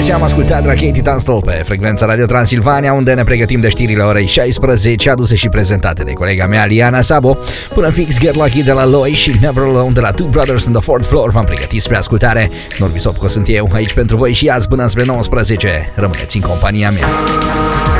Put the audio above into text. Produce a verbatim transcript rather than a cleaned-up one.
Piese am ascultat de la Katie Tunstall pe frecvența Radio Transilvania, unde ne pregătim de știrile orei șaisprezece, aduse și prezentate de colega mea Liana Sabo. Până fix Get Lucky de la Loi și Never Alone de la Two Brothers in the Fourth Floor v-am pregătit spre ascultare. Norbi Sopco sunt eu, aici pentru voi și azi până spre nouăsprezece. Rămâneți în compania mea.